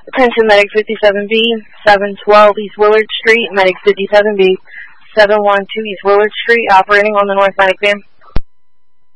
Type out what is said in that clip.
Attention, Medic 57B, 712 East Willard Street, Medic 57B, 712 East Willard Street, operating on the North Medic van.